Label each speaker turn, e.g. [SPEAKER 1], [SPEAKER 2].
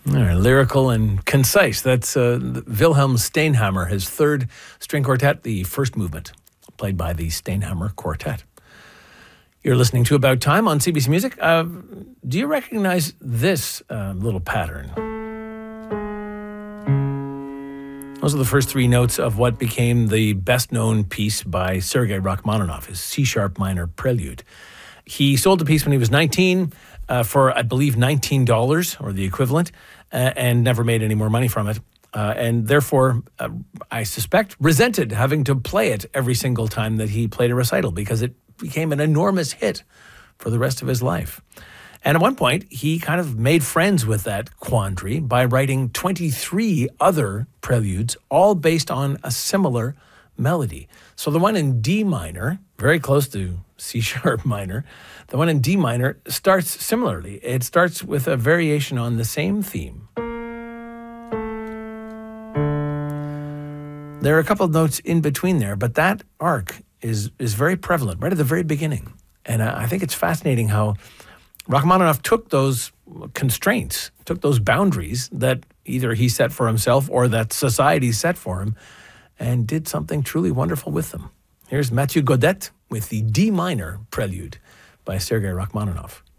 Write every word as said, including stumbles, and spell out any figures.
[SPEAKER 1] All right, lyrical and concise. That's uh, Wilhelm Steinhammer, his third string quartet, the first movement, played by the Steinhammer Quartet. You're listening to About Time on C B C Music. Uh, do you recognize this uh, little pattern? Those are the first three notes of what became the best-known piece by Sergei Rachmaninoff, his C-sharp minor prelude. He sold the piece when he was nineteen uh, for, I believe, nineteen dollars or the equivalent, uh, and never made any more money from it. Uh, and therefore, uh, I suspect, resented having to play it every single time that he played a recital because it became an enormous hit for the rest of his life. And at one point, he kind of made friends with that quandary by writing twenty-three other preludes, all based on a similar melody. So the one in D minor, very close to C-sharp minor, the one in D minor starts similarly. It starts with a variation on the same theme. There are a couple of notes in between there, but that arc is is very prevalent right at the very beginning. And I think it's fascinating how Rachmaninoff took those constraints, took those boundaries that either he set for himself or that society set for him, and did something truly wonderful with them. Here's Mathieu Godet with the D minor prelude by Sergei Rachmaninoff.